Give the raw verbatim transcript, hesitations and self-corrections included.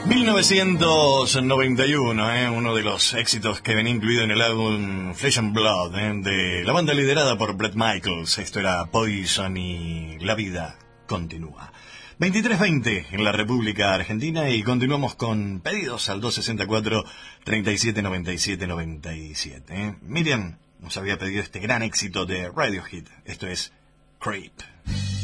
mil novecientos noventa y uno, eh, uno de los éxitos que venía incluido en el álbum Flesh and Blood, eh, de la banda liderada por Bret Michaels. Esto era Poison y La Vida Continúa. veintitrés veinte en la República Argentina y continuamos con pedidos al dos sesenta y cuatro, treinta y siete noventa y siete noventa y siete. Eh. Miriam nos había pedido este gran éxito de Radiohead. Esto es Creep.